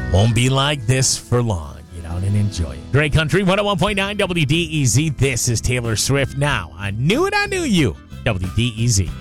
Won't be like this for long. Get out and enjoy it. Great Country 101.9 WDEZ. This is Taylor Swift now on New and I Knew You. WDEZ.